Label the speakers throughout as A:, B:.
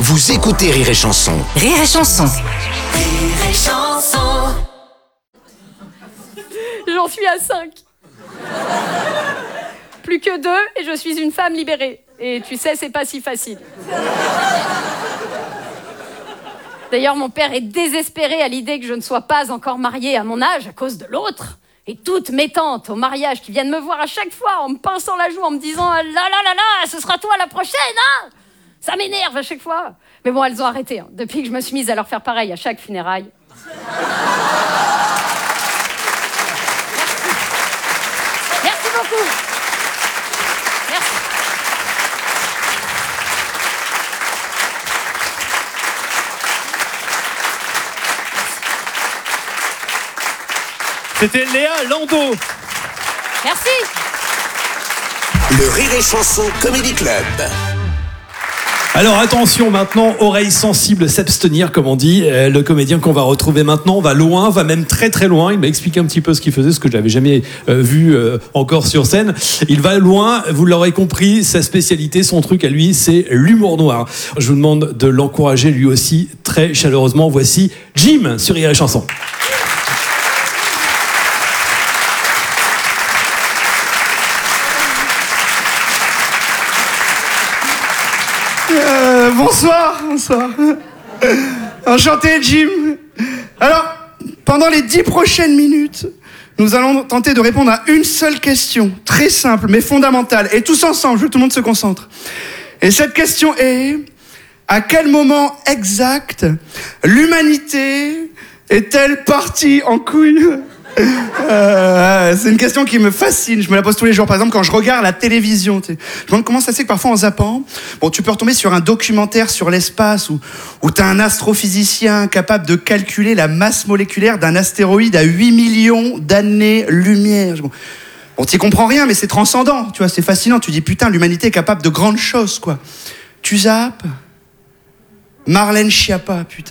A: Vous écoutez Rire et Chanson.
B: Rire et Chanson.
C: Rire et Chanson.
D: J'en suis à 5. Plus que 2 et je suis une femme libérée. Et tu sais, c'est pas si facile. D'ailleurs, mon père est désespéré à l'idée que je ne sois pas encore mariée à mon âge à cause de l'autre. Et toutes mes tantes au mariage qui viennent me voir à chaque fois en me pinçant la joue, en me disant « là là là là, ce sera toi la prochaine, hein !» Ça m'énerve à chaque fois. Mais bon, elles ont arrêté, hein, depuis que je me suis mise à leur faire pareil à chaque funéraille. Merci beaucoup. Merci.
E: C'était Léa Landau.
D: Merci.
A: Le Rire et Chanson Comedy Club.
E: Alors attention maintenant, oreilles sensibles, s'abstenir comme on dit. Le comédien qu'on va retrouver maintenant va loin, va même très très loin. Il m'a expliqué un petit peu ce qu'il faisait, ce que j'avais jamais vu encore sur scène. Il va loin, vous l'aurez compris, sa spécialité, son truc à lui, c'est l'humour noir. Je vous demande de l'encourager lui aussi très chaleureusement. Voici Jim sur Rire et Chanson.
F: Bonsoir. Enchanté, Jim. Alors, pendant les 10 prochaines minutes, nous allons tenter de répondre à une seule question, très simple mais fondamentale. Et tous ensemble, je veux que tout le monde se concentre. Et cette question est: à quel moment exact l'humanité est-elle partie en couille ? C'est une question qui me fascine, je me la pose tous les jours. Par exemple, quand je regarde la télévision, je me demande comment ça se fait que parfois en zappant, tu peux retomber sur un documentaire sur l'espace où t'as un astrophysicien capable de calculer la masse moléculaire d'un astéroïde à 8 millions d'années-lumière. Bon, t'y comprends rien, mais c'est transcendant, tu vois, c'est fascinant. Tu dis, putain, l'humanité est capable de grandes choses, quoi. Tu zappes Marlène Schiappa, putain.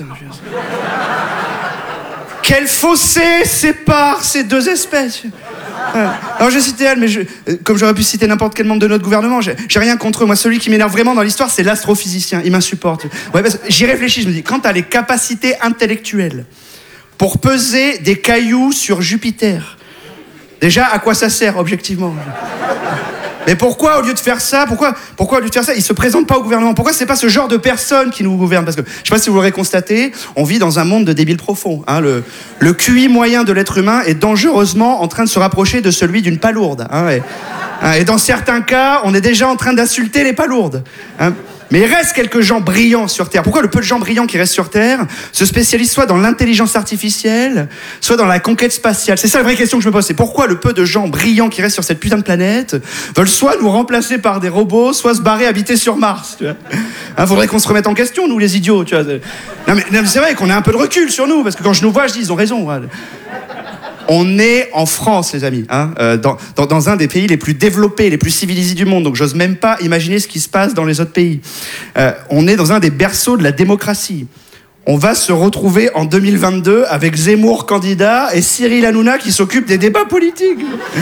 F: Quel fossé sépare ces deux espèces ? Alors j'ai cité elle, mais comme j'aurais pu citer n'importe quel membre de notre gouvernement, j'ai rien contre eux. Moi, celui qui m'énerve vraiment dans l'histoire, c'est l'astrophysicien. Il m'insupporte. Ouais, parce que j'y réfléchis, je me dis, quand t'as les capacités intellectuelles pour peser des cailloux sur Jupiter, déjà, à quoi ça sert, objectivement ? Mais pourquoi, au lieu de faire ça, pourquoi au lieu de faire ça, ils se présentent pas au gouvernement ? Pourquoi c'est pas ce genre de personnes qui nous gouvernent ? Parce que, je sais pas si vous l'aurez constaté, on vit dans un monde de débiles profonds. Hein. Le QI moyen de l'être humain est dangereusement en train de se rapprocher de celui d'une palourde. Hein, et dans certains cas, on est déjà en train d'insulter les palourdes. Hein. Mais il reste quelques gens brillants sur Terre. Pourquoi le peu de gens brillants qui restent sur Terre se spécialisent soit dans l'intelligence artificielle, soit dans la conquête spatiale ? C'est ça la vraie question que je me pose. C'est pourquoi le peu de gens brillants qui restent sur cette putain de planète veulent soit nous remplacer par des robots, soit se barrer habiter sur Mars, tu vois. Hein, faudrait qu'on se remette en question, nous les idiots, tu vois. Non mais c'est vrai qu'on ait un peu de recul sur nous, parce que quand je nous vois, je dis, ils ont raison. Ouais. On est en France, les amis, hein, dans un des pays les plus développés, les plus civilisés du monde. Donc, j'ose même pas imaginer ce qui se passe dans les autres pays. On est dans un des berceaux de la démocratie. On va se retrouver en 2022 avec Zemmour candidat et Cyril Hanouna qui s'occupe des débats politiques.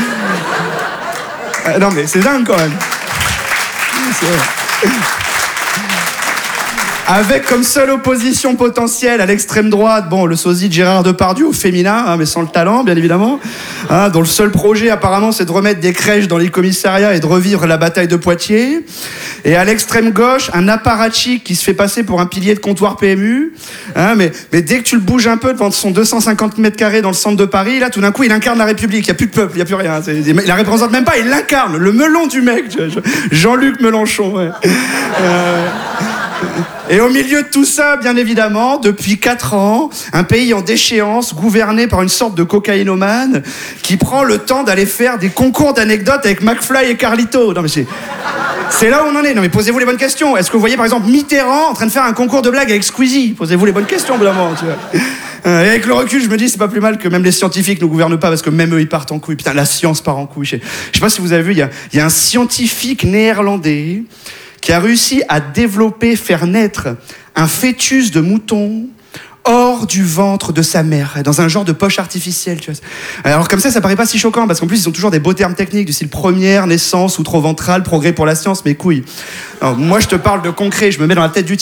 F: Non, mais c'est dingue quand même. C'est vrai. Avec comme seule opposition potentielle à l'extrême droite, le sosie de Gérard Depardieu au féminin, hein, mais sans le talent, bien évidemment, hein, dont le seul projet apparemment c'est de remettre des crèches dans les commissariats et de revivre la bataille de Poitiers. Et à l'extrême gauche, un apparatchik qui se fait passer pour un pilier de comptoir PMU, hein, mais dès que tu le bouges un peu devant son 250 mètres carrés dans le centre de Paris, là tout d'un coup il incarne la République, il n'y a plus de peuple, il n'y a plus rien. Il la représente même pas, il l'incarne, le melon du mec, Jean-Luc Mélenchon. Ouais. Et au milieu de tout ça, bien évidemment, depuis 4 ans, un pays en déchéance, gouverné par une sorte de cocaïnomane, qui prend le temps d'aller faire des concours d'anecdotes avec McFly et Carlito. Non mais c'est là où on en est. Non mais posez-vous les bonnes questions. Est-ce que vous voyez par exemple Mitterrand en train de faire un concours de blagues avec Squeezie ? Posez-vous les bonnes questions, évidemment. Tu vois. Et avec le recul, je me dis, c'est pas plus mal que même les scientifiques ne gouvernent pas, parce que même eux, ils partent en couille. Putain, la science part en couille. Je sais pas si vous avez vu, il y a un scientifique néerlandais qui a réussi à développer, faire naître un fœtus de mouton hors du ventre de sa mère, dans un genre de poche artificielle, tu vois. Alors comme ça paraît pas si choquant, parce qu'en plus ils ont toujours des beaux termes techniques, du style première, naissance, outro-ventrale, progrès pour la science, mais couilles. Alors, moi je te parle de concret, je me mets dans la tête du